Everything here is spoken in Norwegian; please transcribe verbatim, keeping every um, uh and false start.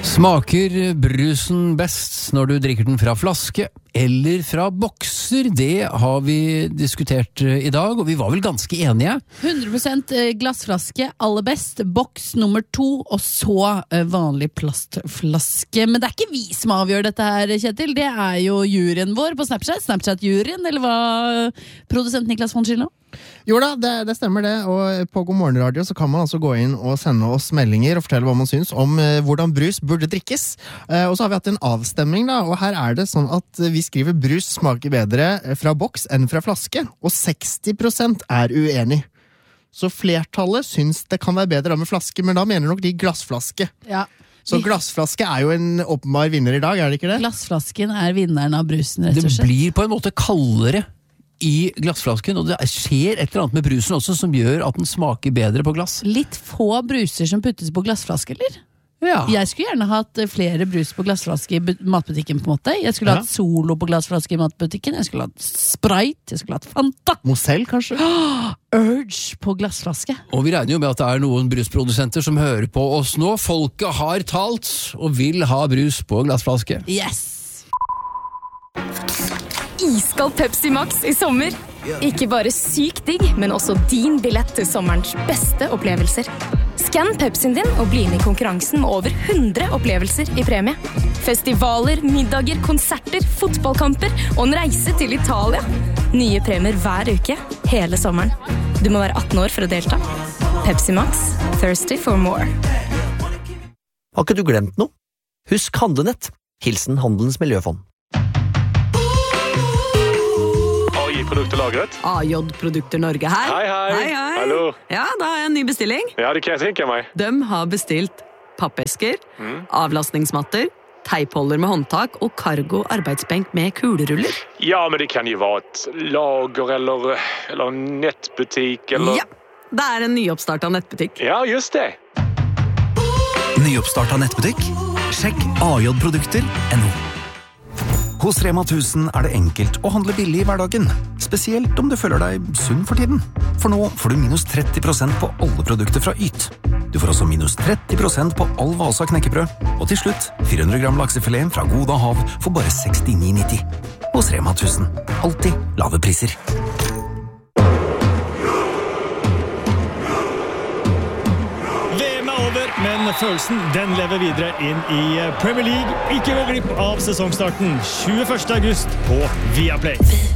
Smaker brusen best når du drikker den fra flaske eller fra bokser? Det har vi diskutert i dag, og vi var vel ganske enige. hundre prosent glassflaske, aller best, boks nummer to, og så vanlig plastflaske. Men det er ikke vi som avgjør dette her, Kjetil. Det er jo juryen vår på Snapchat. Snapchat-juryen, eller hva, produsent Niklas von Schiller? Jo da, det, det stemmer det, og på God Morgen Radio så kan man altså gå inn og sende oss meldinger og fortelle hva man synes om eh, hvordan brus burde drikkes. Eh, og så har vi hatt en avstemning da, og her er det sånn at vi skriver brus smaker bedre fra boks enn fra flaske, og seksti prosent er uenig. Så flertallet synes det kan være bedre med flaske, men da mener nok de glassflaske. Ja. Så glassflaske er jo en åpenbar vinner i dag, er det ikke det? Glassflasken er vinneren av brusen, rett og slett. Det blir på en måte kaldere i glassflasken, og det skjer et eller annet med brusen også som gjør at den smaker bedre på glass. Litt få bruser som puttes på glassflaske, eller? Ja. Jeg skulle gjerne hatt flere brus på glassflaske i matbutikken på en måte. Jeg skulle Ja. hatt Solo på glassflaske i matbutikken. Jeg skulle hatt Sprite, jeg skulle hatt Fanta. Moselle, kanskje? Urge på glassflaske. Og vi regner jo med at det er noen brusprodusenter som hører på oss nå. Folket har talt og vil ha brus på glassflaske. Yes! Iskald Pepsi Max i sommer. Ikke bare syk digg, men også din billett til sommerens beste opplevelser. Skann Pepsien din og bli med i konkurransen med over hundre opplevelser i premie. Festivaler, middager, konserter, fotballkamper og en reise til Italia. Nye premier hver uke, hele sommeren. Du må være atten år for å delta. Pepsi Max, thirsty for more. Har ikke du glemt noe? Husk Handlenett. Hilsen Handelens Miljøfond. Produkterlagret. A J Produkter Norge her. Hei, hei. Hei, hei. Hallo. Ja, da har jeg en ny bestilling. Ja, det kan jeg tenke meg. De har bestilt pappesker, Mm. avlastningsmatter, teipholder med håndtak og cargo arbeidsbenk med kuleruller. Ja, men det kan jo være et lager eller, eller en nettbutikk eller... Ja, det er en nyoppstart av nettbutikk. Ja, just det. Nyoppstart av nettbutikk? Sjekk A J Produkter punktum no. Hos Rema tusen er det enkelt å handle billig i hverdagen, spesielt om du føler deg sunn for tiden. For nå får du minus tretti prosent på alle produkter fra Yt. Du får også minus tretti prosent på all Vasa knekkebrød, og til slutt fire hundre gram laksefilet fra Goda Hav for bare sekstini nitti. Hos Rema tusen. Alltid lave priser. Men følelsen, den lever videre inn i Premier League. Ikke gå glipp av sesongstarten tjueførste august på Viaplay.